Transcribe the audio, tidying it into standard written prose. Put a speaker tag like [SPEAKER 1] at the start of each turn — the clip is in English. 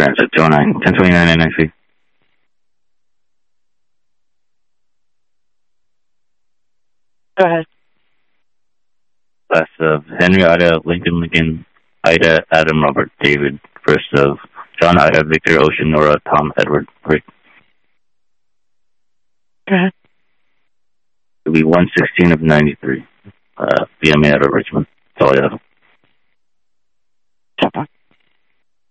[SPEAKER 1] answer, 209. 1029 NIC.
[SPEAKER 2] Go ahead.
[SPEAKER 1] Last of Henry, Ida, Lincoln, Lincoln, Ida, Adam, Robert, David. First of John, Ida, Victor, Ocean, Nora, Tom, Edward, Rick.
[SPEAKER 2] Go ahead.
[SPEAKER 1] It'll be 116 of 93. BMA out of Richmond. That's all I have.